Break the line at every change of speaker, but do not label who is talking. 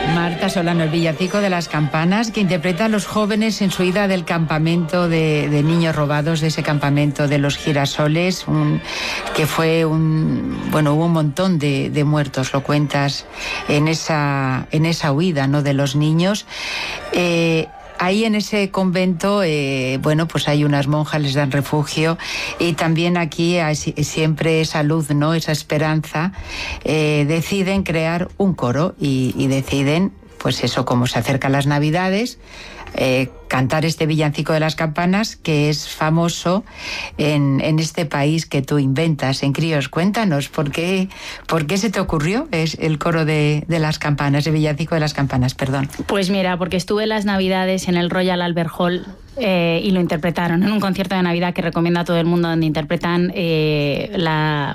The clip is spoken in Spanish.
Marta Solano, el villancico de las campanas, que interpreta a los jóvenes en su ida del campamento de niños robados, de ese campamento de los girasoles, que fue hubo un montón de muertos, lo cuentas en esa huida, ¿no?, de los niños. Ahí en ese convento, pues hay unas monjas, les dan refugio, y también aquí hay siempre esa luz, ¿no?, esa esperanza. Deciden crear un coro y deciden, pues eso, como se acercan las Navidades, cantar este villancico de las campanas, que es famoso en este país que tú inventas, en Críos. Cuéntanos, ¿por qué se te ocurrió es el coro de las campanas, el villancico de las campanas, perdón?
Pues mira, porque estuve las Navidades en el Royal Albert Hall y lo interpretaron en un concierto de Navidad que recomiendo a todo el mundo, donde interpretan